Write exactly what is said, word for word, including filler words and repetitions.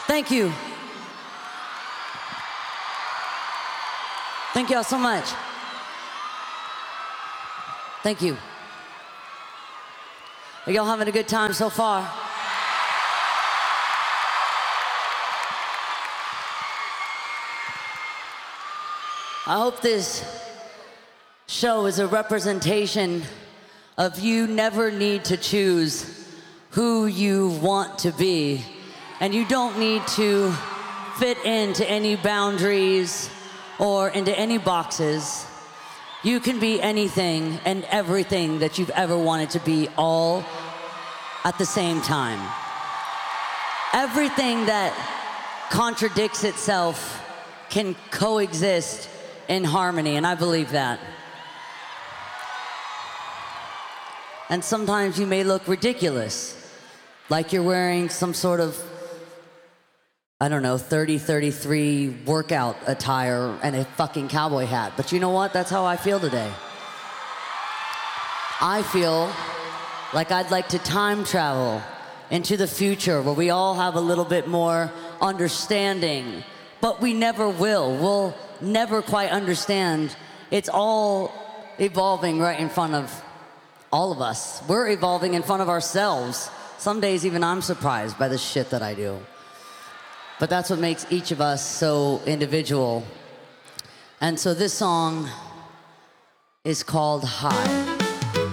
Thank you. Thank y'all so much. Thank you. Are y'all having a good time so far? I hope this show is a representation of you never need to choose who you want to be, and you don't need to fit into any boundaries or into any boxes. You can be anything and everything that you've ever wanted to be, all at the same time. Everything that contradicts itself can coexist in harmony, and I believe that. And sometimes you may look ridiculous, like you're wearing some sort of, I don't know, thirty thirty-three workout attire and a fucking cowboy hat. But you know what? That's how I feel today. I feel like I'd like to time travel into the future where we all have a little bit more understanding, but we never will. We'll never quite understand. It's all evolving right in front of all of us. We're evolving in front of ourselves. Some days even I'm surprised by the shit that I do. But that's what makes each of us so individual. And so this song is called High.